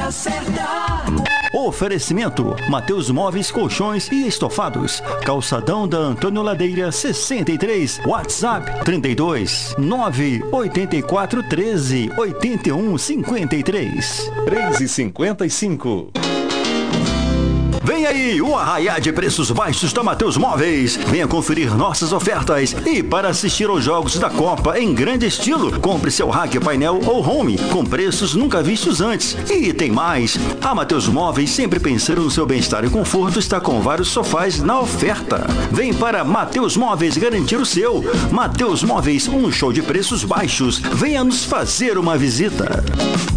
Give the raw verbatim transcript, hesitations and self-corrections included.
hora certa. Oferecimento: Mateus Móveis, Colchões e Estofados. Calçadão da Antônio Ladeira, sessenta e três. WhatsApp trinta e dois, nove oito quatro, treze, oitenta e um, cinquenta e três. três e cinquenta e cinco. Vem aí o arraiá de preços baixos da Mateus Móveis. Venha conferir nossas ofertas. E para assistir aos jogos da Copa em grande estilo, compre seu rack, painel ou home com preços nunca vistos antes. E tem mais. A Mateus Móveis, sempre pensando no seu bem-estar e conforto, está com vários sofás na oferta. Vem para Mateus Móveis garantir o seu. Mateus Móveis, um show de preços baixos. Venha nos fazer uma visita.